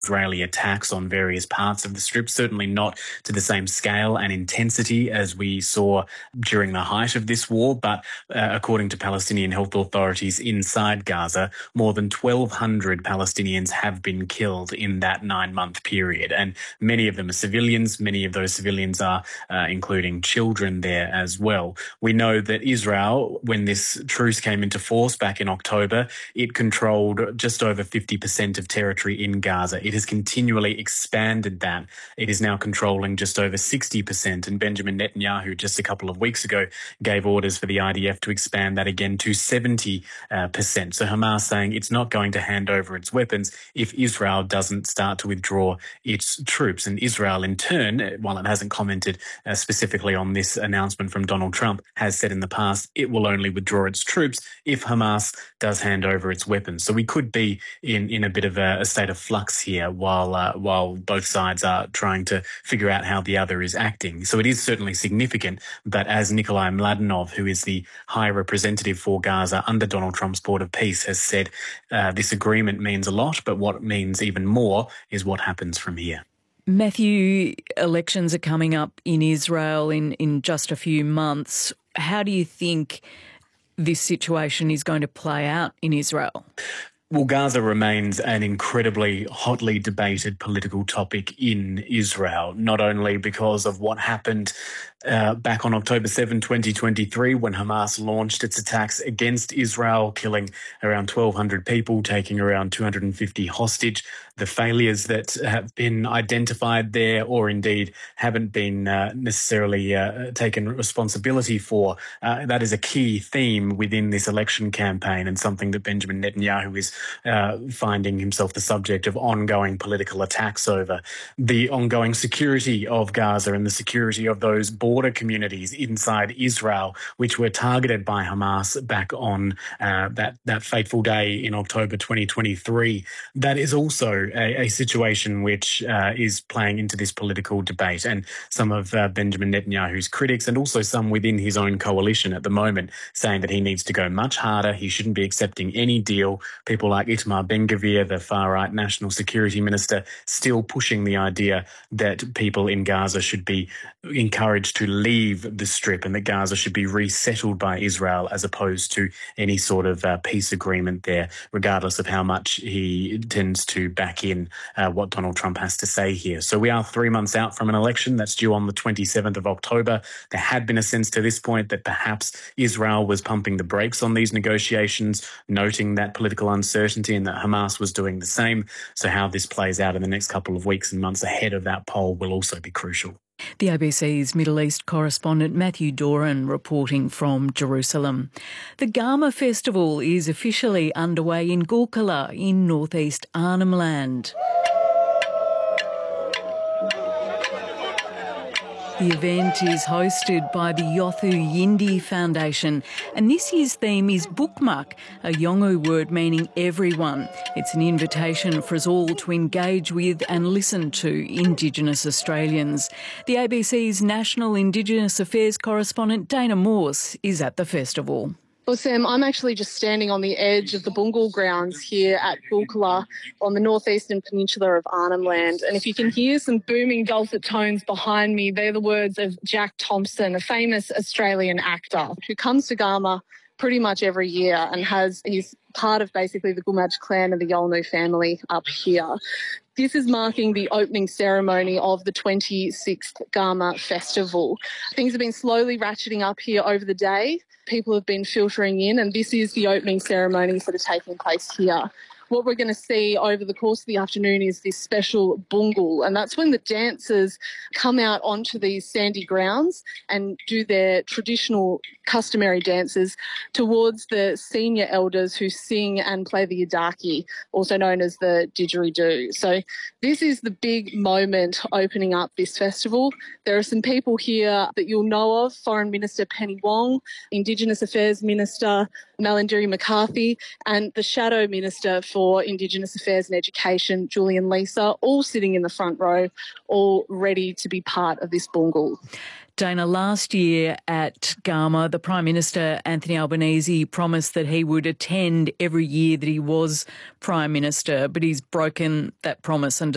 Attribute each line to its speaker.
Speaker 1: Israeli attacks on various parts of the Strip, certainly not to the same scale and intensity as we saw during the height of this war, but according to Palestinian health authorities inside Gaza, more than 1,200 Palestinians have been killed in that 9-month period, and many of them are civilians. Many of those civilians are including children there as well. We know that Israel, when this truce came into force back in October, it controlled just over 50% of territory in Gaza. It has continually expanded that. It is now controlling just over 60%. And Benjamin Netanyahu just a couple of weeks ago gave orders for the IDF to expand that again to 70%. So Hamas saying it's not going to hand over its weapons if Israel doesn't start to withdraw its troops. And Israel, in turn, while it hasn't commented specifically on this announcement from Donald Trump, has said in the past it will only withdraw its troops if Hamas does hand over its weapons. So we could be in a bit of a state of flux here while both sides are trying to figure out how the other is acting. So it is certainly significant, but as Nikolai Mladenov, who is the High Representative for Gaza under Donald Trump's Board of Peace, has said this agreement means a lot, but what means even more is what happens from here.
Speaker 2: Matthew, elections are coming up in Israel in just a few months. How do you think this situation is going to play out in Israel?
Speaker 1: Well, Gaza remains an incredibly hotly debated political topic in Israel, not only because of what happened back on October 7, 2023, when Hamas launched its attacks against Israel, killing around 1,200 people, taking around 250 hostage. The failures that have been identified there, or indeed haven't been necessarily taken responsibility for, that is a key theme within this election campaign, and something that Benjamin Netanyahu is finding himself the subject of ongoing political attacks over. The ongoing security of Gaza and the security of those border communities inside Israel, which were targeted by Hamas back on that fateful day in October 2023, that is also a situation which is playing into this political debate. And some of Benjamin Netanyahu's critics, and also some within his own coalition at the moment, saying that he needs to go much harder. He shouldn't be accepting any deal. People like Itamar Ben-Gvir, the far-right national security minister, still pushing the idea that people in Gaza should be encouraged to leave the Strip and that Gaza should be resettled by Israel as opposed to any sort of peace agreement there, regardless of how much he tends to back in what Donald Trump has to say here. So we are 3 months out from an election that's due on the 27th of October. There had been a sense to this point that perhaps Israel was pumping the brakes on these negotiations, noting that political uncertainty, and that Hamas was doing the same. So how this plays out in the next couple of weeks and months ahead of that poll will also be crucial.
Speaker 2: The ABC's Middle East correspondent Matthew Doran reporting from Jerusalem. The Garma Festival is officially underway in Gulkala in northeast Arnhem Land. The event is hosted by the Yothu Yindi Foundation, and this year's theme is Bukmak, a Yolngu word meaning everyone. It's an invitation for us all to engage with and listen to Indigenous Australians. The ABC's National Indigenous Affairs correspondent Dana Morse is at the festival.
Speaker 3: Well, Sam, I'm actually just standing on the edge of the Bungal grounds here at Gulkala on the northeastern peninsula of Arnhem Land. And if you can hear some booming dulcet tones behind me, they're the words of Jack Thompson, a famous Australian actor who comes to Garma pretty much every year and he's part of basically the Gumaj clan and the Yolngu family up here. This is marking the opening ceremony of the 26th Garma Festival. Things have been slowly ratcheting up here over the day. People have been filtering in, and this is the opening ceremonies that are taking place here. What we're going to see over the course of the afternoon is this special bungal, and that's when the dancers come out onto these sandy grounds and do their traditional customary dances towards the senior elders who sing and play the yidaki, also known as the didgeridoo. So this is the big moment opening up this festival. There are some people here that you'll know of: Foreign Minister Penny Wong, Indigenous Affairs Minister Malarndirri McCarthy, and the Shadow Minister for Indigenous Affairs and Education, Julian Leeser, all sitting in the front row, all ready to be part of this bungal.
Speaker 2: Dana, last year at Garma, the Prime Minister, Anthony Albanese, promised that he would attend every year that he was Prime Minister, but he's broken that promise and